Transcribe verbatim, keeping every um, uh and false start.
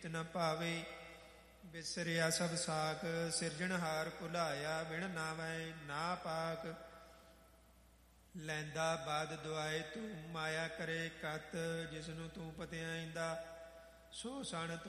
ਨਿਤ ਨ ਭਾਵੇ। ਬਿਸਰਿਆ ਸਭ ਸਾਖ ਸਿਰਜਣਹਾਰ ਭੁਲਾਇਆ, ਬਿਨ ਨਾਵੈ ਨਾ ਪਾਕ। ਲੈਂਦਾ ਬਾਦ ਦੁਆਏ ਤੂੰ ਮਾਇਆ ਕਰੇ ਕਤ, ਜਿਸਨੂੰ ਤੂੰ ਪਤਿਆਈਂਦਾ ਸੋ ਸਣ